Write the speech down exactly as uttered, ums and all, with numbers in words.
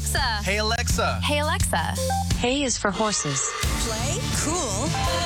Alexa. Hey, Alexa. Hey, Alexa. Hey is for horses. Play cool.